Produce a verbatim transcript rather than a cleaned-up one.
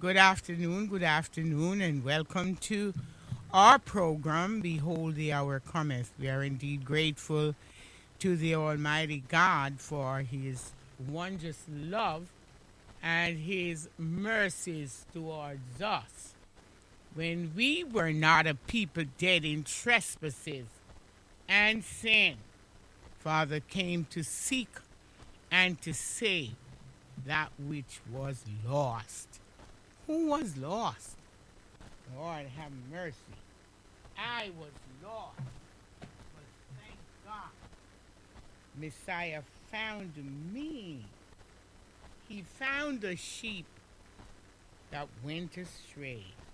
Good afternoon, good afternoon, and welcome to our program, Behold the Hour Cometh. We are indeed grateful to the Almighty God for His wondrous love and His mercies towards us. When we were not a people dead in trespasses and sin, Father came to seek and to save that which was lost. Who was lost? Lord, have mercy. I was lost, but thank God, Messiah found me. He found the sheep that went astray.